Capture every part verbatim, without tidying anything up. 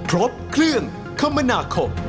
ครบเครื่องคมนาคม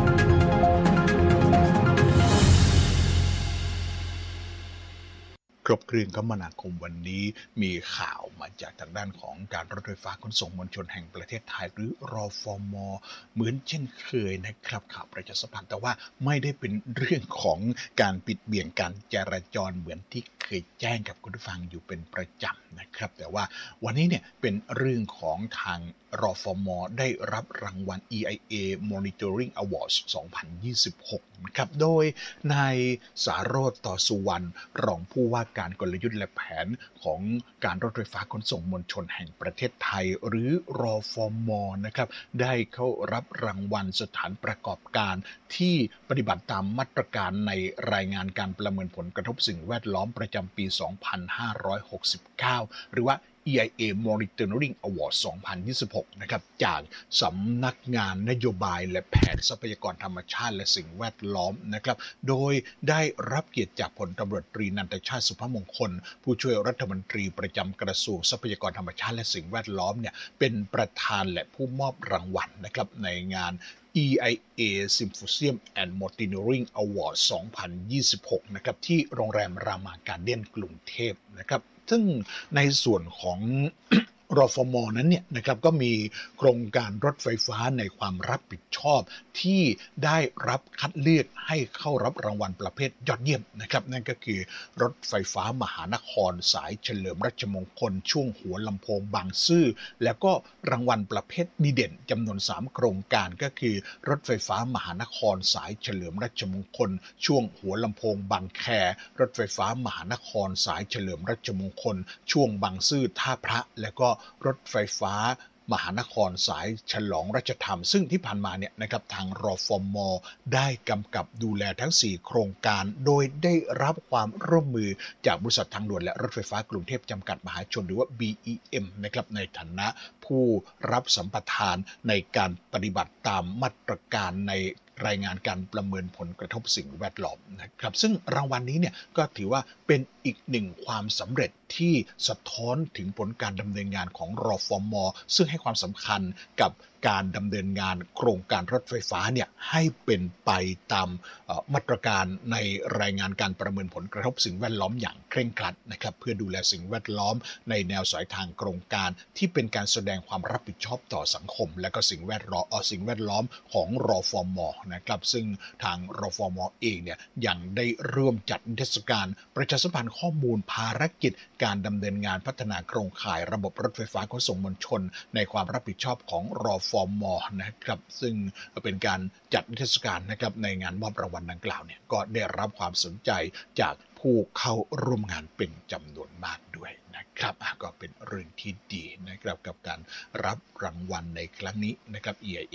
ครบเครื่องคมนาคมวันนี้มีข่าวมาจากทางด้านของการรถไฟฟ้าขนส่งมวลชนแห่งประเทศไทยหรือรฟม.เหมือนเช่นเคยนะครับข่าวประชาสัมพันธ์แต่ว่าไม่ได้เป็นเรื่องของการปิดเบี่ยงการจราจรเหมือนที่เคยแจ้งกับคุณผู้ฟังอยู่เป็นประจำนะครับแต่ว่าวันนี้เนี่ยเป็นเรื่องของทางรฟม.ได้รับรางวัล อี ไอ เอ Monitoring Awards สองพันยี่สิบหกนะครับโดยนายสาโรจน์ ต่อสุวรรณรองผู้ว่าการกลยุทธ์และแผนของการรถไฟฟ้าขนส่งมวลชนแห่งประเทศไทยหรือรฟม.นะครับได้เข้ารับรางวัลสถานประกอบการที่ปฏิบัติตามมาตรการในรายงานการประเมินผลกระทบสิ่งแวดล้อมประจำปี สองพันห้าร้อยหกสิบเก้า หรือว่า อี ไอ เอ Monitoring Award สองพันยี่สิบหกนะครับจากสำนักงานนโยบายและแผนทรัพยากรธรรมชาติและสิ่งแวดล้อมนะครับโดยได้รับเกียรติจากพลตำรวจตรีนันทชาติสุภมงคลผู้ช่วยรัฐมนตรีประจำกระทรวงทรัพยากรธรรมชาติและสิ่งแวดล้อมเนี่ยเป็นประธานและผู้มอบรางวัลนะครับในงาน อี ไอ เอ Symposium and Monitoring Award สองพันยี่สิบหกนะครับที่โรงแรมรามาการ์เด้นกรุงเทพนะครับซึ่งในส่วนของ รฟม.นั้นเนี่ยนะครับก็มีโครงการรถไฟฟ้าในความรับผิดชอบที่ได้รับคัดเลือกให้เข้ารับรางวัลประเภทยอดเยี่ยมนะครับนั่นก็คือรถไฟฟ้ามหานครสายเฉลิมราชมงคลช่วงหัวลำโพงบางซื่อแล้วก็รางวัลประเภทดีเด่นจำนวนสามโครงการก็คือรถไฟฟ้ามหานครสายเฉลิมราชมงคลช่วงหัวลำโพงบางแครถไฟฟ้ามหานครสายเฉลิมราชมงคลช่วงบางซื่อท่าพระแล้วก็รถไฟฟ้ามหานครสายฉลองราชธรรมซึ่งที่ผ่านมาเนี่ยนะครับทางรฟม.ได้กำกับดูแลทั้งสี่โครงการโดยได้รับความร่วมมือจากบริษัททางด่วนและรถไฟฟ้ากรุงเทพจำกัดมหาชนหรือว่า บี อี เอ็ม นะครับในฐานะผู้รับสัมปทานในการปฏิบัติตามมาตรการในรายงานการประเมินผลกระทบสิ่งแวดล้อมนะครับซึ่งรางวัลนี้เนี่ยก็ถือว่าเป็นอีกหนึ่งความสำเร็จที่สะท้อนถึงผลการดำเนินงานของรฟม.ซึ่งให้ความสำคัญกับการดำเนินงานโครงการรถไฟฟ้าเนี่ยให้เป็นไปตามมาตรการในรายงานการประเมินผลกระทบสิ่งแวดล้อมอย่างเคร่งครัดนะครับเพื่อดูแลสิ่งแวดล้อมในแนวสายทางโครงการที่เป็นการแสดงความรับผิดชอบต่อสังคมและก็สิ่งแวดล้อมสิ่งแวดล้อมของรฟม.นะครับซึ่งทางรฟม.เองเนี่ยยังได้ร่วมจัดนิทรรศการประชาสัมพันธ์ข้อมูลภารกิจการดำเนินงานพัฒนาโครงข่ายระบบรถไฟฟ้าขนส่งมวลชนในความรับผิดชอบของรฟม.นะครับซึ่งเป็นการจัดนิทรรศการนะครับในงานมอบรางวัลดังกล่าวเนี่ยก็ได้รับความสนใจจากผู้เข้าร่วมงานเป็นจำนวนมากด้วยนะครับก็เป็นเรื่องที่ดีนะครับกับการรับรางวัลในครั้งนี้นะครับ อี ไอ เอ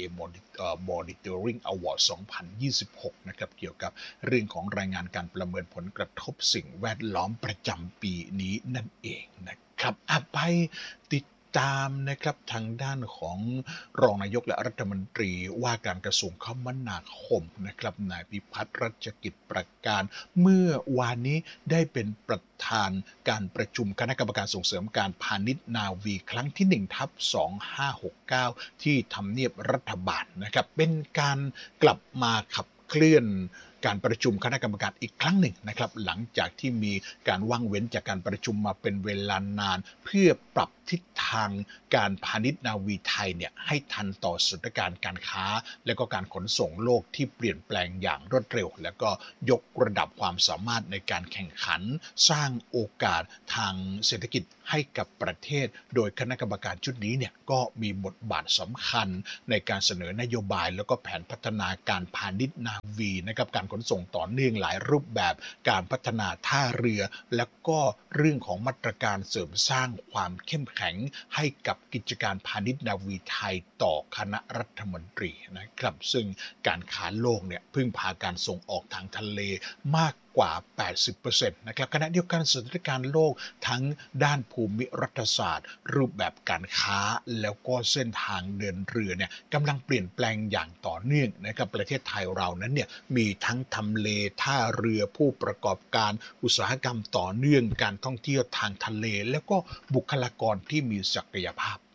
Monitoring Award สองพันยี่สิบหกนะครับเกี่ยวกับเรื่องของรายงานการประเมินผลกระทบสิ่งแวดล้อมประจำปีนี้นั่นเองนะครับไปติดตามนะครับทางด้านของรองนายกและรัฐมนตรีว่าการกระทรวงคมนาคมนะครับนายพิพัฒน์รัชกิจประการเมื่อวานนี้ได้เป็นประธานการประชุมคณะกรรมการส่งเสริมการพาณิชย์นาวีครั้งที่หนึ่งทับสองพันห้าร้อยหกสิบเก้าที่ทำเนียบรัฐบาลนะครับเป็นการกลับมาขับเคลื่อนการประชุมคณะกรรมการอีกครั้งหนึ่งนะครับหลังจากที่มีการว่างเว้นจากการประชุมมาเป็นเวลานานเพื่อปรับทิศทางการพาณิชย์นาวีไทยเนี่ยให้ทันต่อสถานการณ์การค้าและก็การขนส่งโลกที่เปลี่ยนแปลงอย่างรวดเร็วและก็ยกระดับความสามารถในการแข่งขันสร้างโอกาสทางเศรษฐกิจให้กับประเทศโดยคณะกรรมการชุดนี้เนี่ยก็มีบทบาทสำคัญในการเสนอนโยบายแล้วก็แผนพัฒนาการพาณิชย์นาวีนะครับการขนส่งต่อเนื่องหลายรูปแบบการพัฒนาท่าเรือและก็เรื่องของมาตรการเสริมสร้างความเข้มแข็งให้กับกิจการพาณิชย์นาวีไทยต่อคณะรัฐมนตรีนะครับซึ่งการค้าโลกเนี่ยพึ่งพาการส่งออกทางทะเลมากกว่า แปดสิบเปอร์เซ็นต์ นะครับขณะเดียวกันสถานการณ์โลกทั้งด้านภูมิรัฐศาสตร์รูปแบบการค้าแล้วก็เส้นทางเดินเรือเนี่ยกำลังเปลี่ยนแปลงอย่างต่อเนื่องนะครับประเทศไทยเรานั้นเนี่ยมีทั้งทำเลท่าเรือผู้ประกอบการอุตสาหกรรมต่อเนื่องการท่องเที่ยวทางทะเลแล้วก็บุคลากรที่มีศักยภาพ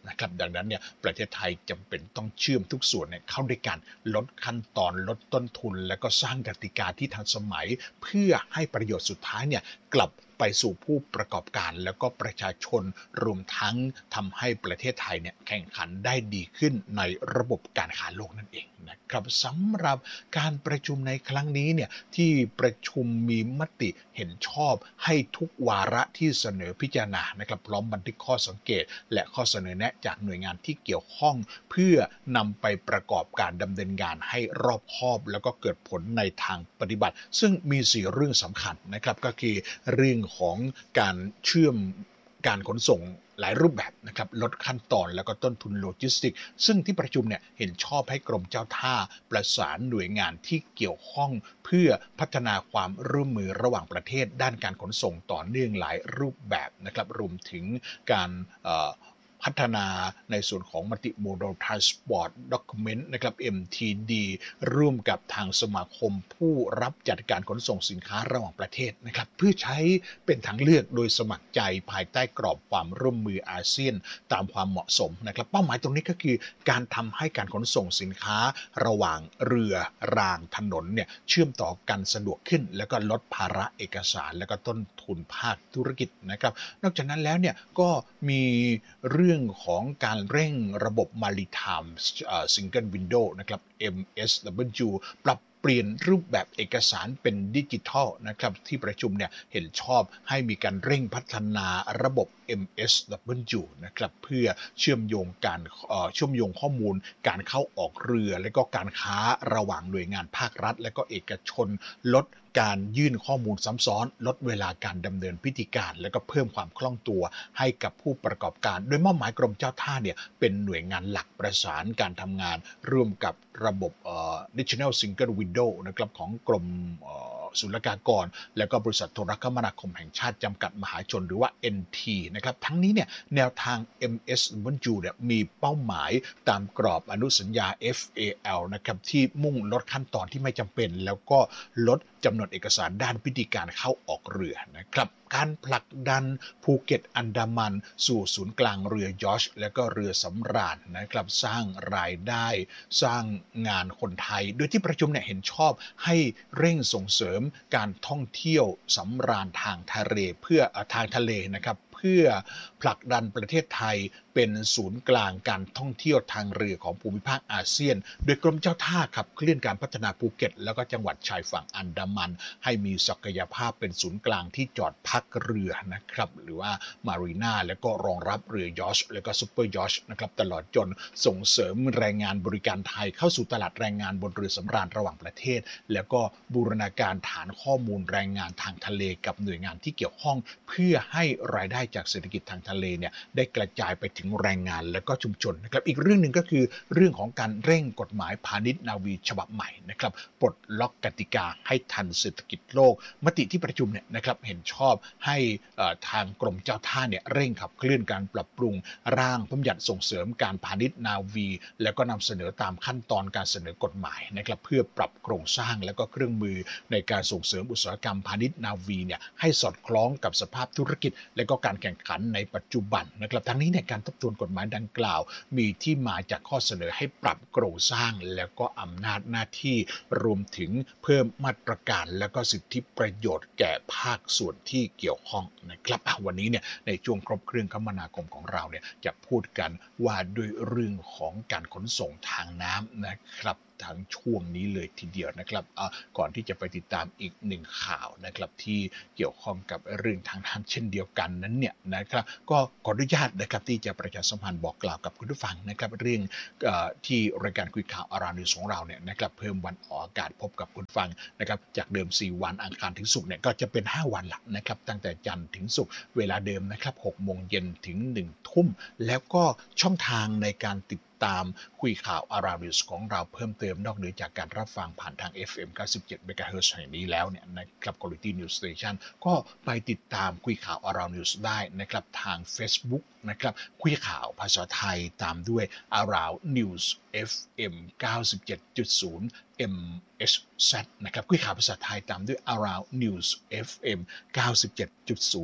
นะครับดังนั้นเนี่ยประเทศไทยจำเป็นต้องเชื่อมทุกส่วนเนี่ยเข้าด้วยกันลดขั้นตอนลดต้นทุนและก็สร้างกติกาที่ทันสมัยเพื่อให้ประโยชน์สุดท้ายเนี่ยกลับไปสู่ผู้ประกอบการแล้วก็ประชาชนรวมทั้งทำให้ประเทศไทยเนี่ยแข่งขันได้ดีขึ้นในระบบการค้าโลกนั่นเองนะครับสำหรับการประชุมในครั้งนี้เนี่ยที่ประชุมมีมติเห็นชอบให้ทุกวาระที่เสนอพิจารณานะครับพร้อมบันทึกข้อสังเกตและข้อเสนอแนะจากหน่วยงานที่เกี่ยวข้องเพื่อนำไปประกอบการดำเนินงานให้รอบคอบแล้วก็เกิดผลในทางปฏิบัติ ซึ่งมีสี่เรื่องสำคัญนะครับก็คือเรื่องของการเชื่อมการขนส่งหลายรูปแบบนะครับลดขั้นตอนแล้วก็ต้นทุนโลจิสติกซึ่งที่ประชุมเนี่ยเห็นชอบให้กรมเจ้าท่าประสานหน่วยงานที่เกี่ยวข้องเพื่อพัฒนาความร่วมมือระหว่างประเทศด้านการขนส่งต่อเนื่องหลายรูปแบบนะครับรวมถึงการพัฒนาในส่วนของ Multimodal Transport Document นะครับ เอ็ม ที ดี ร่วมกับทางสมาคมผู้รับจัดการขนส่งสินค้าระหว่างประเทศนะครับเพื่อใช้เป็นทางเลือกโดยสมัครใจภายใต้กรอบความร่วมมืออาเซียนตามความเหมาะสมนะครับเป้าหมายตรงนี้ก็คือการทำให้การขนส่งสินค้าระหว่างเรือรางถนนเนี่ยเชื่อมต่อกันสะดวกขึ้นแล้วก็ลดภาระเอกสารและก็ต้นทุนภาคธุรกิจนะครับนอกจากนั้นแล้วเนี่ยก็มีเรื่องของการเร่งระบบ Maritime Single Window นะครับ เอ็ม เอส ดับเบิลยู ปรับเปลี่ยนรูปแบบเอกสารเป็นดิจิทัลนะครับที่ประชุมเนี่ยเห็นชอบให้มีการเร่งพัฒนาระบบ เอ็ม เอส ดับเบิลยู นะครับเพื่อเชื่อมโยงการเชื่อมโยงข้อมูลการเข้าออกเรือและก็การค้าระหว่างหน่วยงานภาครัฐและก็เอกชนลดการยื่นข้อมูลซ้ำซ้อนลดเวลาการดำเนินพิธีการและก็เพิ่มความคล่องตัวให้กับผู้ประกอบการโดยมอบหมายกรมเจ้าท่าเนี่ยเป็นหน่วยงานหลักประสานการทำงานร่วมกับระบบ National Single Window นะครับของกรมศุลกากรและก็บริษัทโทรคมนาคมแห่งชาติจำกัดมหาชนหรือว่า เอ็น ที นะครับทั้งนี้เนี่ยแนวทาง เอ็ม เอส ดับเบิลยู เนี่ยมีเป้าหมายตามกรอบอนุสัญญา เอฟ เอ แอล นะครับที่มุ่งลดขั้นตอนที่ไม่จำเป็นแล้วก็ลดจำนวนเอกสารด้านพิธีการเข้าออกเรือนะครับการผลักดันภูเก็ตอันดามันสู่ศูนย์กลางเรือยอชและก็เรือสำราญนะครับสร้างรายได้สร้างงานคนไทยโดยที่ประชุมเนี่ยเห็นชอบให้เร่งส่งเสริมการท่องเที่ยวสำราญทางทะเลเพื่อทางทะเลนะครับเพื่อผลักดันประเทศไทยเป็นศูนย์กลางการท่องเที่ยวทางเรือของภูมิภาคอาเซียนโดยกรมเจ้าท่าขับเคลื่อนการพัฒนาภูเก็ตแล้วก็จังหวัดชายฝั่งอันดามันให้มีศักยภาพเป็นศูนย์กลางที่จอดพักเรือนะครับหรือว่ามารีนาแล้วก็รองรับเรือยอชแล้วก็ซุปเปอร์ยอชนะครับตลอดจนส่งเสริมแรงงานบริการไทยเข้าสู่ตลาดแรงงานบนเรือสำราญระหว่างประเทศแล้วก็บูรณาการฐานข้อมูลแรงงานทางทะเลกับหน่วยงานที่เกี่ยวข้องเพื่อให้รายได้จากเศรษฐกิจทางทะเลเนี่ยได้กระจายไปถึงแรงงานและก็ชุมชนนะครับอีกเรื่องหนึ่งก็คือเรื่องของการเร่งกฎหมายพาณิชย์นาวีฉบับใหม่นะครับปลดล็อกกติกาให้ทันเศรษฐกิจโลกมติที่ประชุมเนี่ยนะครับเห็นชอบให้ทางกรมเจ้าท่าเนี่ยเร่งขับเคลื่อนการปรับปรุงร่างพระบัญญัติส่งเสริมการพาณิชย์นาวีแล้วก็นำเสนอตามขั้นตอนการเสนอกฎหมายนะครับเพื่อปรับโครงสร้างและก็เครื่องมือในการส่งเสริมอุตสาหกรรมพาณิชย์นาวีเนี่ยให้สอดคล้องกับสภาพธุรกิจและก็การแข่งขันในปัจจุบันนะครับทั้งนี้ในการทบทวนกฎหมายดังกล่าวมีที่มาจากข้อเสนอให้ปรับโครงสร้างแล้วก็อำนาจหน้าที่รวมถึงเพิ่มมาตรการและก็สิทธิประโยชน์แก่ภาคส่วนที่เกี่ยวข้องนะครับวันนี้เนี่ยในช่วงครบเครื่องคมนาคมของเราเนี่ยจะพูดกันว่าด้วยเรื่องของการขนส่งทางน้ำนะครับทั้งช่วงนี้เลยทีเดียวนะครับก่อนที่จะไปติดตามอีกหนึ่งข่าวนะครับที่เกี่ยวข้องกับเรื่องทางน้ำเช่นเดียวกันนั้นเนี่ยนะครับก็ขออนุญาตนะครับที่จะประชาสัมพันธ์บอกกล่าวกับคุณผู้ฟังนะครับเรื่องที่รายการคุยข่าวอารานิวส์ของเราเนี่ยนะครับเพิ่มวันออกอากาศพบกับคุณฟังนะครับจากเดิมสี่วันอังคารถึงศุกร์เนี่ยก็จะเป็นห้าวันละนะครับตั้งแต่จันทร์ถึงศุกร์เวลาเดิมนะครับหกโมงเย็นถึงหนึ่งทุ่มแล้วก็ช่องทางในการติดตามคุยข่าวอารานิวส์ของเราเพิ่มเติมนอกเหนือจากการรับฟังผ่านทาง เอฟ เอ็ม เก้าสิบเจ็ด เมกะเฮิรตซ์ แห่งนี้แล้วเนี่ยนะครับ Quality News Station ก็ไปติดตามคุยข่าวอารานิวส์ได้นะครับทาง Facebook นะครับคุยข่าวภาษาไทยตามด้วย Around News เอฟ เอ็ม เก้าสิบเจ็ดจุดศูนย์ เอ็ม เอช แซด นะครับคุยข่าวภาษาไทยตามด้วย Around News เอฟ เอ็ม เก้าสิบเจ็ดจุดศูนย์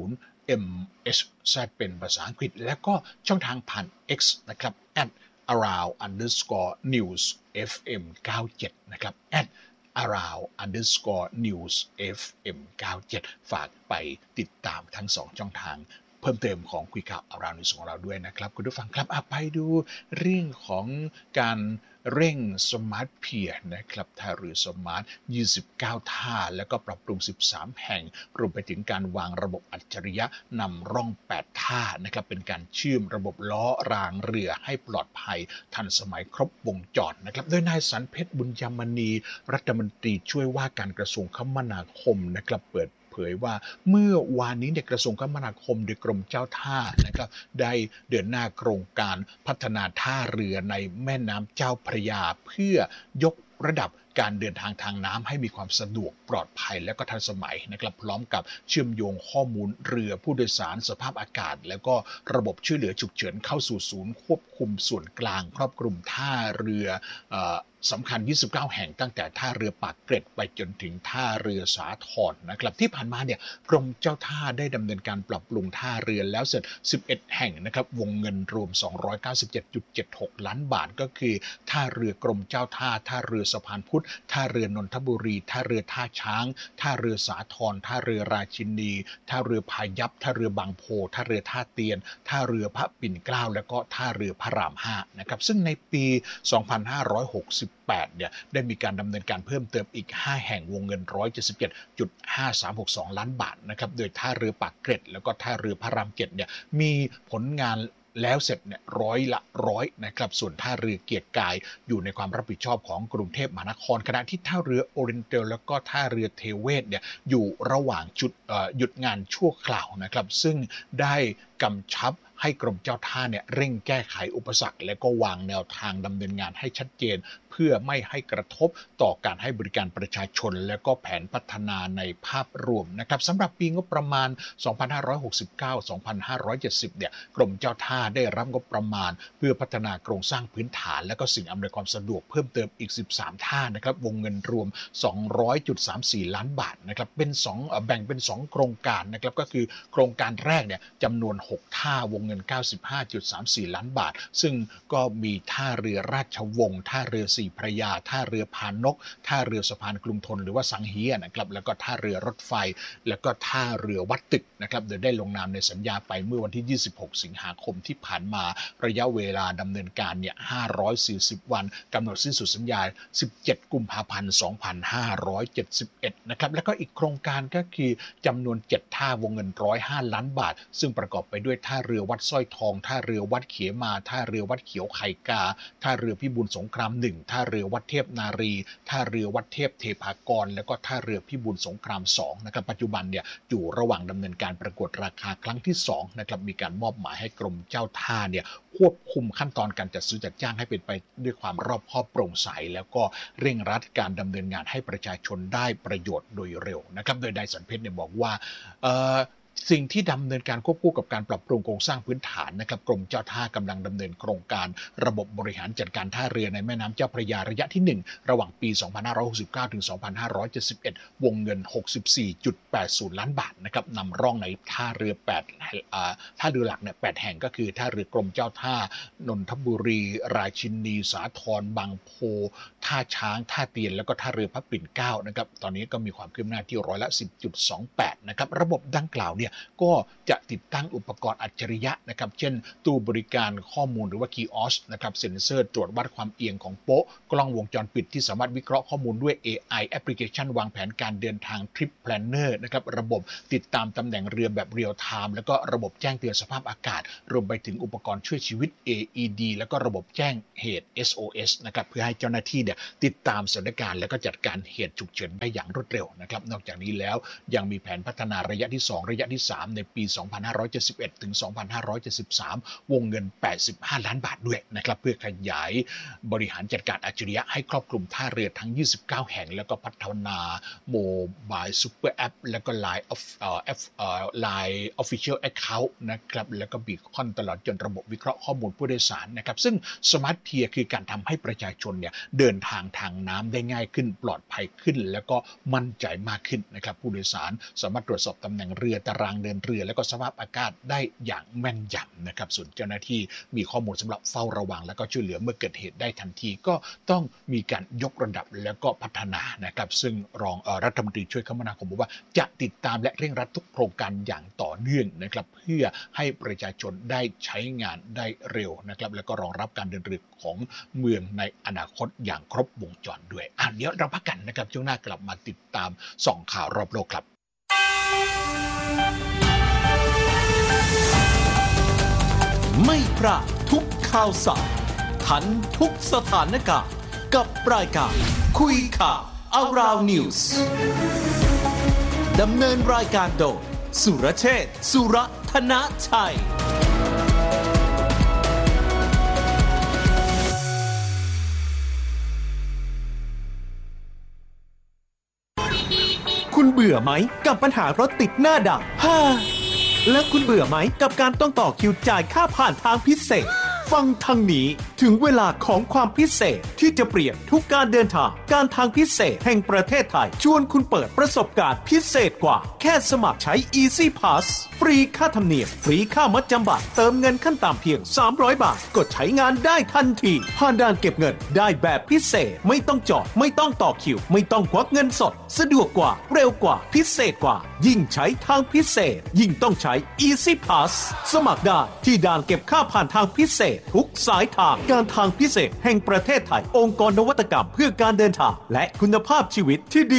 เอ็ม เอช แซด เป็นภาษาอังกฤษและก็ช่องทางผ่าน X นะครับ at around underscore news เอฟ เอ็ม เก้าสิบเจ็ด นะครับ at around underscore news เอฟ เอ็ม เก้าสิบเจ็ด ฝากไปติดตามทั้งสองช่องทางเพิ่มเติมของคุยข่าว around news ของเราด้วยนะครับคุณผู้ฟังครับไปดูเรื่องของการเร่งสมาร์ทเพียร์นะครับท่าเรือสมาร์ทยี่สิบเก้าท่าแล้วก็ปรับปรุงสิบสามแห่งรวมไปถึงการวางระบบอัจฉริยะนำร่องแปดท่านะครับเป็นการเชื่อมระบบล้อรางเรือให้ปลอดภัยทันสมัยครบวงจรนะครับโดยนายสันเพชรบุญยมณีรัฐมนตรีช่วยว่าการกระทรวงคมนาคมนะครับเปิดเผยว่าเมื่อวานนี้ในกระทรวงคมนาคมโดยกรมเจ้าท่านะครับได้เดินหน้าโครงการพัฒนาท่าเรือในแม่น้ำเจ้าพระยาเพื่อยกระดับการเดินทางทางน้ำให้มีความสะดวกปลอดภัยและก็ทันสมัยนะครับพร้อมกับเชื่อมโยงข้อมูลเรือผู้โดยสารสภาพอากาศแล้วก็ระบบช่วยเหลือฉุกเฉินเข้าสู่ศูนย์ควบคุมส่วนกลางครอบคลุมท่าเรือเอ่อสำคัญยี่สิบเก้าแห่งตั้งแต่ท่าเรือปากเกร็ดไปจนถึงท่าเรือสาทรนะครับที่ผ่านมาเนี่ยกรมเจ้าท่าได้ดำเนินการปรับปรุงท่าเรือแล้วเสร็จสิบเอ็ดแห่งนะครับวงเงินรวม สองร้อยเก้าสิบเจ็ดจุดเจ็ดหก ล้านบาทก็คือท่าเรือกรมเจ้าท่าท่าเรือสะพานพุทธท่าเรือนนทบุรีท่าเรือท่าช้างท่าเรือสาทรท่าเรือราชินีท่าเรือพายัพท่าเรือบางโพท่าเรือท่าเตียนท่าเรือพระปิ่นเกล้าแล้วก็ท่าเรือพระรามห้านะครับซึ่งในปีสองพันห้าร้อยหกสิบแปดเนี่ยได้มีการดำเนินการเพิ่มเติมอีกห้าแห่งวงเงิน หนึ่งร้อยเจ็ดสิบเจ็ดจุดห้าสามหกสอง ล้านบาทนะครับโดยท่าเรือปากเกร็ดแล้วก็ท่าเรือพระรามเจ็ดเนี่ยมีผลงานแล้วเสร็จเนี่ยร้อยละร้อยนะครับส่วนท่าเรือเกียรติกายอยู่ในความรับผิดชอบของกรุงเทพมหานครขณะที่ท่าเรือโอเรนเตลแล้วก็ท่าเรือเทเวศเนี่ยอยู่ระหว่างจุดหยุดงานชั่วคราวนะครับซึ่งได้กำชับให้กรมเจ้าท่าเนี่ยเร่งแก้ไขอุปสรรคและก็วางแนวทางดำเนินงานให้ชัดเจนเพื่อไม่ให้กระทบต่อการให้บริการประชาชนและก็แผนพัฒนาในภาพรวมนะครับสำหรับปีงบประมาณ สองพันห้าร้อยหกสิบเก้า สองพันห้าร้อยเจ็ดสิบ เนี่ยกรมเจ้าท่าได้รับงบประมาณเพื่อพัฒนาโครงสร้างพื้นฐานและก็สิ่งอำนวยความสะดวกเพิ่มเติมอีกสิบสามท่านะครับวงเงินรวม สองร้อยจุดสามสี่ ล้านบาทนะครับเป็นสองแบ่งเป็นสองโครงการนะครับก็คือโครงการแรกเนี่ยจำนวนหกท่าวงเงิน เก้าสิบห้าจุดสามสี่ ล้านบาทซึ่งก็มีท่าเรือราชวงศ์ท่าเรือสี่พระยาท่าเรือพานกท่าเรือสะพานกรุงธนหรือว่าสังเฮียนะครับแล้วก็ท่าเรือรถไฟแล้วก็ท่าเรือวัดตึกนะครับโดยได้ลงนามในสัญญาไปเมื่อวันที่ยี่สิบหกสิงหาคมที่ผ่านมาระยะเวลาดำเนินการเนี่ยห้าร้อยสี่สิบวันกำหนดสิ้นสุดสัญญาสิบเจ็ดกุมภาพันธ์สองพันห้าร้อยเจ็ดสิบเอ็ดนะครับแล้วก็อีกโครงการก็คือจำนวนเจ็ดท่าวงเงินหนึ่งร้อยห้าล้านบาทซึ่งประกอบไปด้วยท่าเรือวัดสร้อยทองท่าเรือวัดเขมาท่าเรือวัดเขียวไข่กาท่าเรือพิบูลสงครามหนึ่งท่าเรือวัดเทพนารีท่าเรือวัดเทพเทพากรแล้วก็ท่าเรือพิบูลสงครามสองนะครับปัจจุบันเนี่ยอยู่ระหว่างดำเนินการประกวดราคาครั้งที่สองนะครับมีการมอบหมายให้กรมเจ้าท่าเนี่ยควบคุมขั้นตอนการจัดซื้อจัดจ้างให้เป็นไปด้วยความรอบคอบโปร่งใสแล้วก็เร่งรัดการดำเนินงานให้ประชาชนได้ประโยชน์โดยเร็วนะครับโดยนายสันเพชรเนี่ยบอกว่าเอ่อสิ่งที่ดำเนินการควบคู่กับการปรับปรุงโครงสร้างพื้นฐานนะครับกรมเจ้าท่ากำลังดำเนินโครงการระบบบริหารจัดการท่าเรือในแม่น้ำเจ้าพระยาระยะที่หนึ่งระหว่างปีสองพันห้าร้อยหกสิบเก้าถึงสองพันห้าร้อยเจ็ดสิบเอ็ดวงเงิน หกสิบสี่จุดแปดศูนย์ ล้านบาทนะครับนำร่องในท่าเรือแปดอ่าท่าเรือหลักเนี่ยแปดแห่งก็คือท่าเรือกรมเจ้าท่านนทบุรีราชินีสาทรบางโพท่าช้างท่าเตียนแล้วก็ท่าเรือพระปิ่นเกล้านะครับตอนนี้ก็มีความคืบหน้าที่ร้อยละ สิบจุดสองแปด นะครับระบบดังกล่าวเนี่ยก็จะติดตั้งอุปกรณ์อัจฉริยะนะครับเช่นตู้บริการข้อมูลหรือว่าคีออสนะครับเซ็นเซอร์ตรวจวัดความเอียงของโป๊ะกล้องวงจรปิดที่สามารถวิเคราะห์ข้อมูลด้วย เอ ไอ แอปพลิเคชันวางแผนการเดินทางทริปแพลนเนอร์นะครับระบบติดตามตำแหน่งเรือแบบเรียลไทม์แล้วก็ระบบแจ้งเตือนสภาพอากาศรวมไปถึงอุปกรณ์ช่วยชีวิต เอ อี ดี แล้วก็ระบบแจ้งเหตุ เอส โอ เอส นะครับเพื่อให้เจ้าหน้าที่เนี่ยติดตามสถานการณ์และก็จัดการเหตุฉุกเฉินได้อย่างรวดเร็วนะครับนอกจากนี้แล้วยังมีแผนพัฒนาระยะที่สองระยะที่สามในปีสองพันห้าร้อยเจ็ดสิบเอ็ดถึงสองพันห้าร้อยเจ็ดสิบสามวงเงินแปดสิบห้าล้านบาทด้วยนะครับเพื่อขยายบริหารจัดการอัจฉริยะให้ครอบคลุมท่าเรือทั้งยี่สิบเก้าแห่งแล้วก็พัฒนาโมบายซูเปอร์แอปแล้วก็ Line เอ่อ F เอ่อ Line Official Account นะครับแล้วก็บีคอนตลอดจนระบบวิเคราะห์ข้อมูลผู้โดยสารนะครับซึ่งสมาร์ทเพียร์คือการทำให้ประชาชนเนี่ยเดินทางทางน้ำได้ง่ายขึ้นปลอดภัยขึ้นแล้วก็มั่นใจมากขึ้นนะครับผู้โดยสารสามารถตรวจสอบตำแหน่งเรือตารางางเดินเรือและก็สภาพอากาศได้อย่างแม่นยำนะครับส่วนเจ้าหน้าที่มีข้อมูลสำหรับเฝ้าระวังและก็ช่วยเหลือเมื่อเกิดเหตุได้ทันทีก็ต้องมีการยกระดับแล้วก็พัฒนานะครับซึ่งรองรัฐมนตรีช่วยคมนาคมบอกว่าจะติดตามและเร่งรัดทุกโครงการอย่างต่อเนื่องนะครับเพื่อให้ประชาชนได้ใช้งานได้เร็วนะครับแล้วก็รองรับการเดินเรือของเมืองในอนาคตอย่างครบวงจรด้วยอ่ะเดี๋ยวเราพักกันนะครับช่วงหน้ากลับมาติดตามส่องข่าวรอบโลกครับไม่พลาดทุกข่าวสารทันทุกสถานการณ์กับรายการคุยข่าว Around News ดำเนินรายการโดยสุรเชษฐ์สุรธนชัยคุณเบื่อไหมกับปัญหารถติดหน้าด่านฮ่าแล้วคุณเบื่อไหมกับการต้องต่อคิวจ่ายค่าผ่านทางพิเศษฟังทางนี้ถึงเวลาของความพิเศษที่จะเปลี่ยนทุกการเดินทางการทางพิเศษแห่งประเทศไทยชวนคุณเปิดประสบการณ์พิเศษกว่าแค่สมัครใช้ Easy Pass ฟรีค่าธรรมเนียมฟรีค่ามัดจำบัตรเติมเงินขั้นต่ำเพียงสามร้อยบาทกดใช้งานได้ทันทีผ่านด่านเก็บเงินได้แบบพิเศษไม่ต้องจอดไม่ต้องต่อคิวไม่ต้องควักเงินสดสะดวกกว่าเร็วกว่าพิเศษกว่ายิ่งใช้ทางพิเศษยิ่งต้องใช้ Easy Pass สมัครได้ที่ด่านเก็บค่าผ่านทางพิเศษทุกสายทางการทางพิเศษแห่งประเทศไทยองค์กรนวัตกรรมเพื่อการเดินทางและคุณภาพชีวิตที่ดี